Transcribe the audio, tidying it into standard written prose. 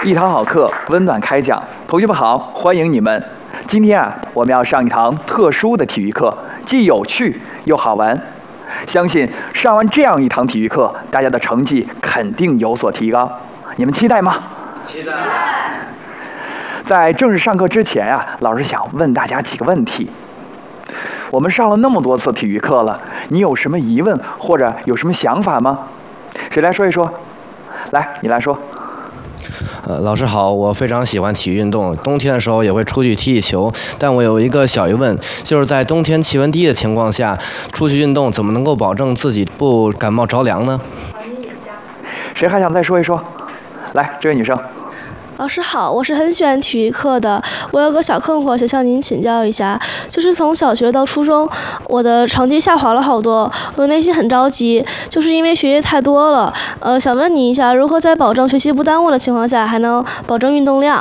一堂好课，温暖开讲。同学们好，欢迎你们。今天我们要上一堂特殊的体育课，既有趣又好玩。相信上完这样一堂体育课，大家的成绩肯定有所提高。你们期待吗？ 期待。 在正式上课之前老师想问大家几个问题。我们上了那么多次体育课了，你有什么疑问或者有什么想法吗？谁来说一说？来，你来说。 老师好，我非常喜欢体育运动，冬天的时候也会出去踢踢球。但我有一个小疑问，就是在冬天气温低的情况下，出去运动怎么能够保证自己不感冒着凉呢？ 谁还想再说一说？来，这位女生。 老师好，我是很喜欢体育课的。我有个小困惑，想向您请教一下，就是从小学到初中，我的成绩下滑了好多，我内心很着急，就是因为学业太多了。想问你一下，如何在保证学习不耽误的情况下，还能保证运动量？